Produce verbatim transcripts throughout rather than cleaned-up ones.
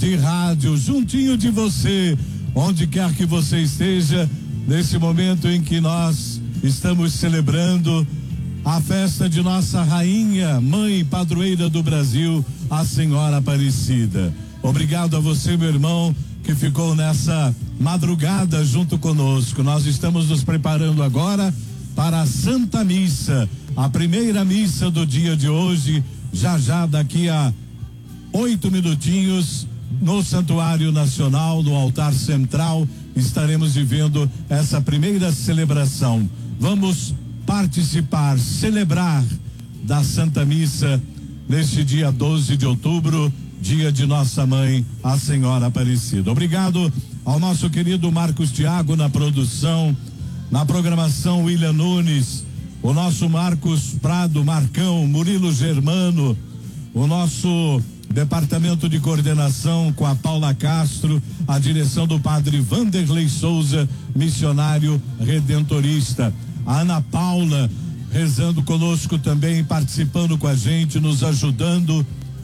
de rádio, juntinho de você, onde quer que você esteja, nesse momento em que nós estamos celebrando a festa de nossa rainha, mãe padroeira do Brasil, a Senhora Aparecida. Obrigado a você, meu irmão, que ficou nessa madrugada junto conosco. Nós estamos nos preparando agora para a Santa Missa, a primeira missa do dia de hoje, já já daqui a oito minutinhos, no Santuário Nacional, no altar central, estaremos vivendo essa primeira celebração. Vamos participar, celebrar da Santa Missa neste dia doze de outubro, dia de nossa mãe, a Senhora Aparecida. Obrigado ao nosso querido Marcos Thiago na produção, na programação William Nunes, o nosso Marcos Prado, Marcão, Murilo Germano, o nosso departamento de coordenação com a Paula Castro, a direção do padre Vanderlei Souza, missionário redentorista, a Ana Paula rezando conosco também, participando com a gente, nos ajudando,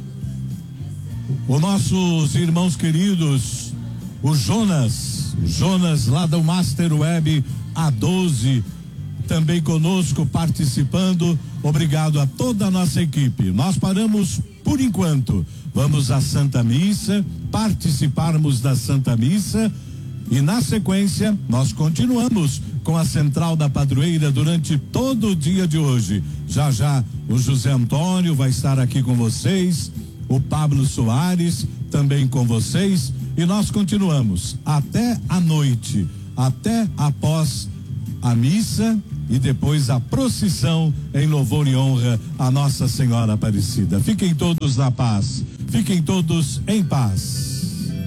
os nossos irmãos queridos, o Jonas, o Jonas lá do Master Web A doze, também conosco participando. Obrigado a toda a nossa equipe. Nós paramos por enquanto. Vamos à Santa Missa, participarmos da Santa Missa e na sequência nós continuamos com a Central da Padroeira durante todo o dia de hoje. Já já o José Antônio vai estar aqui com vocês, o Pablo Soares também com vocês, e nós continuamos até a noite, até após a missa e depois a procissão em louvor e honra a Nossa Senhora Aparecida. Fiquem todos na paz, fiquem todos em paz.